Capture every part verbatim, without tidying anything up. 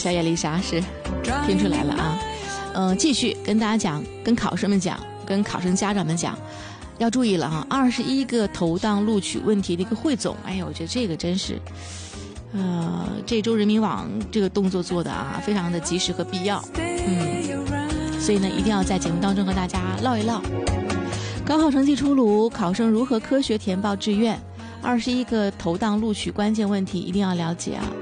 小野丽莎是听出来了啊。嗯、呃，继续跟大家讲，跟考生们讲，跟考生家长们讲，要注意了哈，二十一个投档录取问题的一个汇总。哎呀，我觉得这个真是，呃，这周人民网这个动作做的啊，非常的及时和必要。嗯，所以呢，一定要在节目当中和大家唠一唠。高考成绩出炉，考生如何科学填报志愿？二十一个投档录取关键问题一定要了解啊。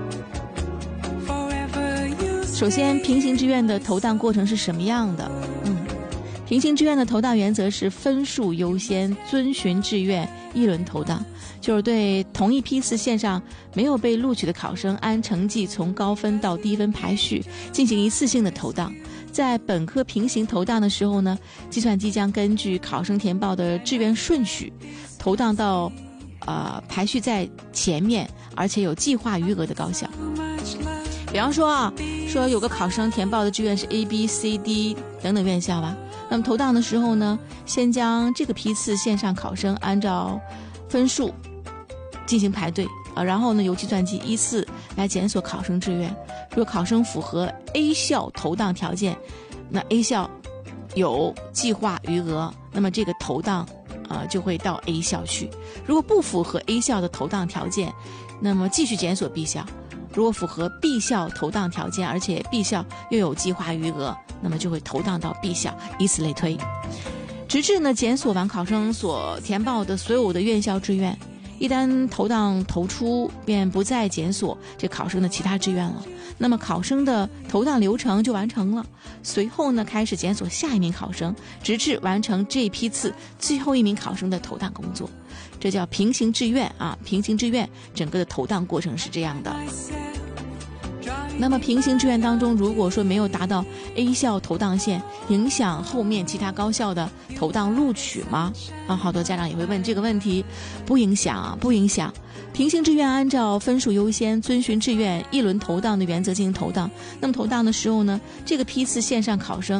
首先，平行志愿的投档过程是什么样的？嗯，平行志愿的投档原则是分数优先，遵循志愿一轮投档，就是对同一批次线上没有被录取的考生，按成绩从高分到低分排序进行一次性的投档。在本科平行投档的时候呢，计算机将根据考生填报的志愿顺序，投档到呃排序在前面而且有计划余额的高校。比方说啊，说有个考生填报的志愿是 A B C D 等等院校吧，那么投档的时候呢，先将这个批次线上考生按照分数进行排队啊，然后呢由计算机依次来检索考生志愿。如果考生符合 A 校投档条件，那 A 校有计划余额，那么这个投档呃就会到 A 校去。如果不符合 A 校的投档条件，那么继续检索 B 校。如果符合 B 校投档条件，而且 B 校又有计划余额，那么就会投档到 B 校，以此类推，直至呢检索完考生所填报的所有的院校志愿。一旦投档投出，便不再检索这考生的其他志愿了，那么考生的投档流程就完成了。随后呢，开始检索下一名考生，直至完成这批次最后一名考生的投档工作。这叫平行志愿啊，平行志愿整个的投档过程是这样的。那么平行志愿当中，如果说没有达到 A 校投档线，影响后面其他高校的投档录取吗？啊，好多家长也会问这个问题。不影响啊，不影响。平行志愿按照分数优先，遵循志愿一轮投档的原则进行投档。那么投档的时候呢，这个批次线上考生